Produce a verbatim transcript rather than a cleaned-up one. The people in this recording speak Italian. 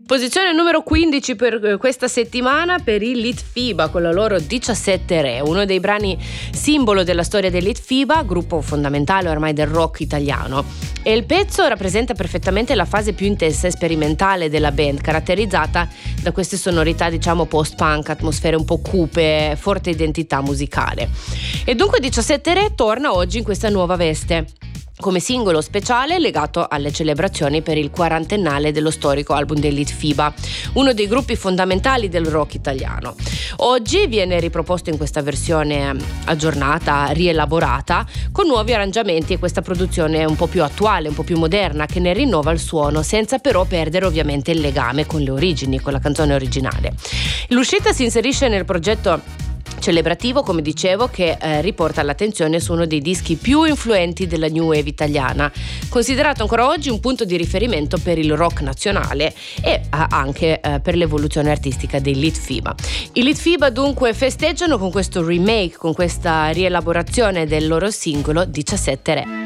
Posizione numero quindici per questa settimana per i Litfiba con la loro diciassette Re, uno dei brani simbolo della storia dei Litfiba, gruppo fondamentale ormai del rock italiano. E il pezzo rappresenta perfettamente la fase più intensa e sperimentale della band, caratterizzata da queste sonorità diciamo post-punk, atmosfere un po' cupe, forte identità musicale. E dunque diciassette Re torna oggi in questa nuova veste, come singolo speciale legato alle celebrazioni per il quarantennale dello storico album dei Litfiba, uno dei gruppi fondamentali del rock italiano. Oggi viene riproposto in questa versione aggiornata, rielaborata, con nuovi arrangiamenti e questa produzione un po' più attuale, un po' più moderna, che ne rinnova il suono, senza però perdere ovviamente il legame con le origini, con la canzone originale. L'uscita si inserisce nel progetto celebrativo, come dicevo, che eh, riporta l'attenzione su uno dei dischi più influenti della new wave italiana, considerato ancora oggi un punto di riferimento per il rock nazionale e eh, anche eh, per l'evoluzione artistica dei Litfiba. I Litfiba dunque festeggiano con questo remake, con questa rielaborazione del loro singolo diciassette Re.